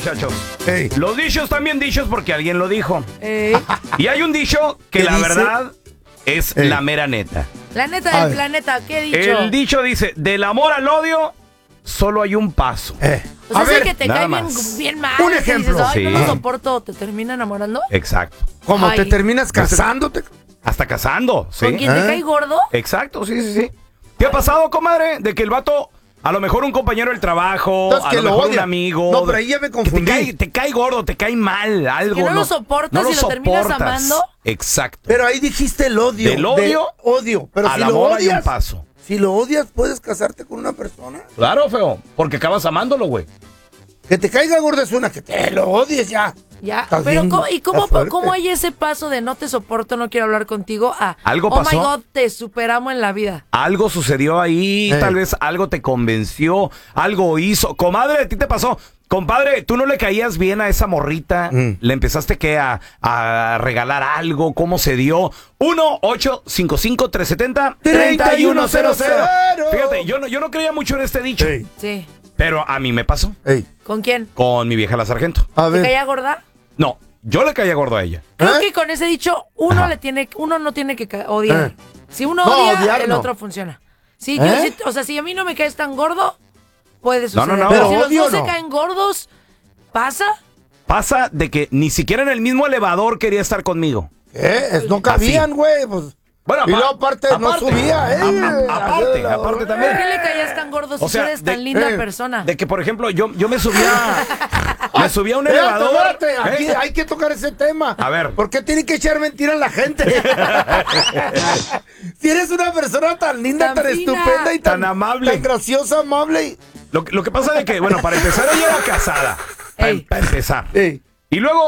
muchachos. Ey. Los dichos están bien dichos porque alguien lo dijo. Y hay un dicho que ¿Qué la dice? verdad es Ey. la mera neta. La neta A del ver. planeta, ¿qué he dicho? El dicho dice, del amor al odio, solo hay un paso. O sea, A es ver, que te nada cae más. bien mal. Un que ejemplo. Dices, ay, no Sí. lo soporto, ¿te termina enamorando? Exacto. Como Ay. te terminas casándote. Hasta casando, ¿sí? ¿Con quien te ¿Eh? cae gordo? Exacto, sí. ¿Qué ha pasado, comadre? De que el vato, a lo mejor un compañero del trabajo, Entonces, a que lo lo mejor un odia. amigo. No, pero ahí ya me que confundí. te cae gordo, te cae mal, algo. Que no lo soportas y lo terminas amando. Exacto. Pero ahí dijiste el odio. ¿Del odio? Odio. Pero Al si lo amor hay un odias, paso. si lo odias, ¿puedes casarte con una persona? Claro, feo, porque acabas amándolo, güey. Que te caiga gordo es una, que te lo odies ya. Ya, Estás pero bien, ¿cómo, ¿y está fuerte. cómo hay ese paso de no te soporto, no quiero hablar contigo a ¿Algo oh pasó? my God, te superamos en la vida? Algo sucedió ahí, tal vez algo te convenció, algo hizo. Comadre, ¿a ti te pasó? Compadre, ¿tú no le caías bien a esa morrita? ¿Le empezaste a regalar algo? ¿Cómo se dio? 1-855-370-3100. Fíjate, yo no creía mucho en este dicho, Ey, Sí. pero a mí me pasó ey. ¿Con quién? con mi vieja la sargento. A ¿Te ver. caía gorda? No, yo le caía gordo a ella. Creo ¿Eh? que con ese dicho uno no tiene que odiar. ¿Eh? Si uno No, odia, odiar el no. otro funciona. Sí, ¿Eh? o sea, si a mí no me caes tan gordo, puede No, suceder. no. Pero Pero si los odio dos no. se caen gordos, ¿pasa? Pasa de que ni siquiera en el mismo elevador quería estar conmigo. No cabían, güey. Pues. Bueno, Y luego aparte no subía, aparte ¿Por también. qué le caías tan gordo si O sea, tú eres tan linda persona? De que, por ejemplo, yo me subía a un elevador. Espérate, aquí ¿eh? hay que tocar ese tema. A ver. ¿Por qué tiene que echar mentiras la gente? Si eres una persona tan linda, Tan tan fina. estupenda y Tan amable. tan graciosa, amable. Lo que pasa es que, bueno, para empezar, ella era casada. Para Ey. empezar. Ey. Y luego